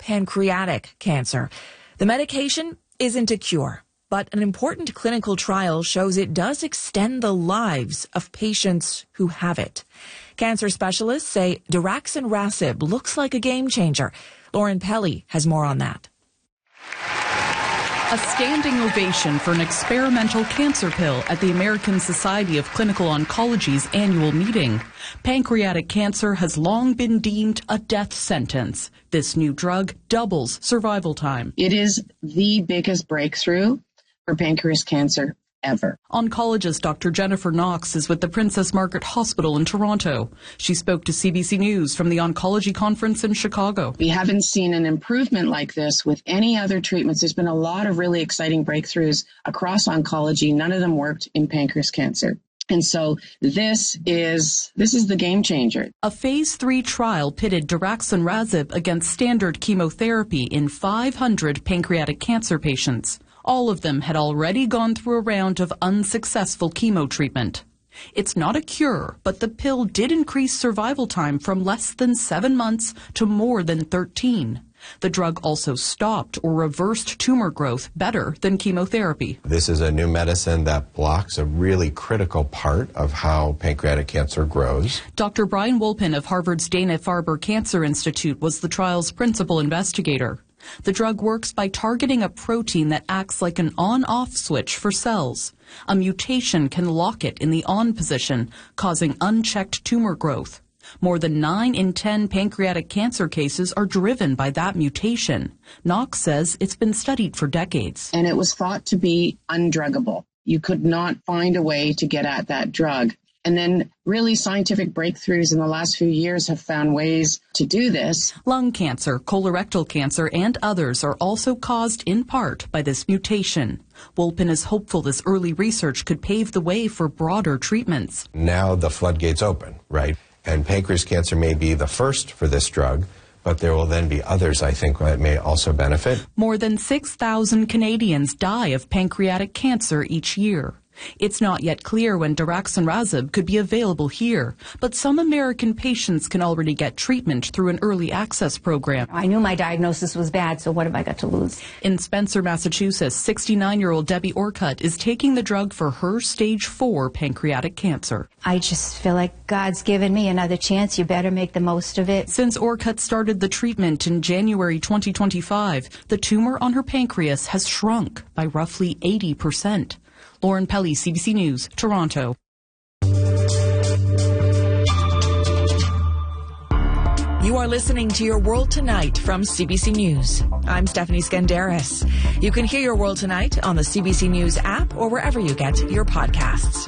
pancreatic cancer. The medication isn't a cure, but an important clinical trial shows it does extend the lives of patients who have it. Cancer specialists say daraxonrasib looks like a game changer. Lauren Pelly has more on that. A standing ovation for an experimental cancer pill at the American Society of Clinical Oncology's annual meeting. Pancreatic cancer has long been deemed a death sentence. This new drug doubles survival time. It is the biggest breakthrough for pancreas cancer ever. Oncologist Dr. Jennifer Knox is with the Princess Margaret Hospital in Toronto. She spoke to CBC News from the Oncology Conference in Chicago. We haven't seen an improvement like this with any other treatments. There's been a lot of really exciting breakthroughs across oncology. None of them worked in pancreas cancer. And so this is the game changer. A phase 3 trial pitted daraxonrasib against standard chemotherapy in 500 pancreatic cancer patients. All of them had already gone through a round of unsuccessful chemo treatment. It's not a cure, but the pill did increase survival time from less than 7 months to more than 13. The drug also stopped or reversed tumor growth better than chemotherapy. This is a new medicine that blocks a really critical part of how pancreatic cancer grows. Dr. Brian Wolpin of Harvard's Dana-Farber Cancer Institute was the trial's principal investigator. The drug works by targeting a protein that acts like an on-off switch for cells. A mutation can lock it in the on position, causing unchecked tumor growth. More than 9 in 10 pancreatic cancer cases are driven by that mutation. Knox says it's been studied for decades. And it was thought to be undruggable. You could not find a way to get at that drug. And then really scientific breakthroughs in the last few years have found ways to do this. Lung cancer, colorectal cancer, and others are also caused in part by this mutation. Wolpin is hopeful this early research could pave the way for broader treatments. Now the floodgates open, right? And pancreas cancer may be the first for this drug, but there will then be others, I think, that may also benefit. More than 6,000 Canadians die of pancreatic cancer each year. It's not yet clear when daraxonrasib could be available here, but some American patients can already get treatment through an early access program. I knew my diagnosis was bad, so what have I got to lose? In Spencer, Massachusetts, 69-year-old Debbie Orcutt is taking the drug for her stage 4 pancreatic cancer. I just feel like God's given me another chance. You better make the most of it. Since Orcutt started the treatment in January 2025, the tumor on her pancreas has shrunk by roughly 80%. Lauren Pelly, CBC News, Toronto. You are listening to Your World Tonight from CBC News. I'm Stephanie Skandaris. You can hear Your World Tonight on the CBC News app or wherever you get your podcasts.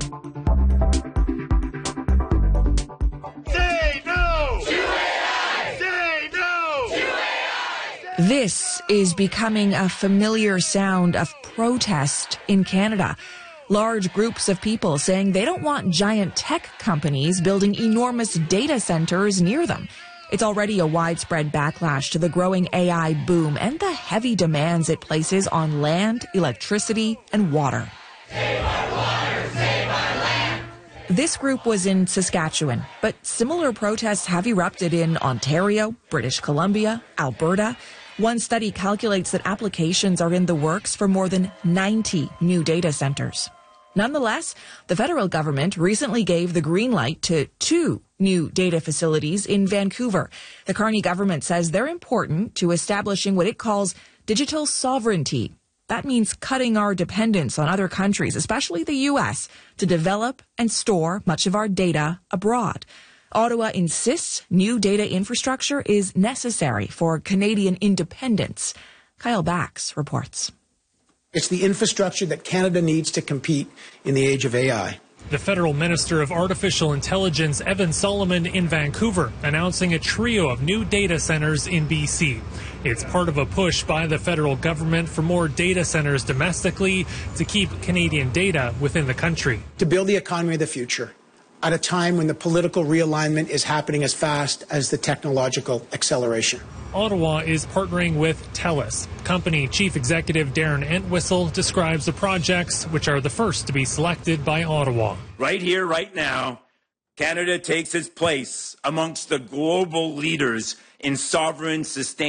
Say no to AI! Say no to AI! This is becoming a familiar sound of protest in Canada. Large groups of people saying they don't want giant tech companies building enormous data centers near them. It's already a widespread backlash to the growing AI boom and the heavy demands it places on land, electricity, and water. Save our water, save our land! This group was in Saskatchewan, but similar protests have erupted in Ontario, British Columbia, Alberta. One study calculates that applications are in the works for more than 90 new data centers. Nonetheless, the federal government recently gave the green light to 2 new data facilities in Vancouver. The Carney government says they're important to establishing what it calls digital sovereignty. That means cutting our dependence on other countries, especially the U.S., to develop and store much of our data abroad. Ottawa insists new data infrastructure is necessary for Canadian independence. Kyle Bax reports. It's the infrastructure that Canada needs to compete in the age of AI. The Federal Minister of Artificial Intelligence, Evan Solomon, in Vancouver, announcing a trio of new data centers in BC. It's part of a push by the federal government for more data centers domestically to keep Canadian data within the country. To build the economy of the future at a time when the political realignment is happening as fast as the technological acceleration. Ottawa is partnering with TELUS. Company Chief Executive Darren Entwistle describes the projects, which are the first to be selected by Ottawa. Right here, right now, Canada takes its place amongst the global leaders in sovereign, sustainable